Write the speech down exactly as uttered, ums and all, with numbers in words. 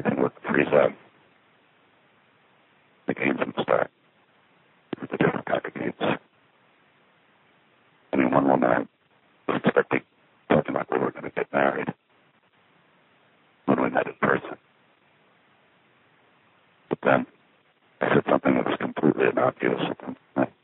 everything would freeze up. The games would start. It was a different type of games. I mean, one woman I was expecting, talking about we were going to get married when we met in person. But then I said something that was completely innocuous. I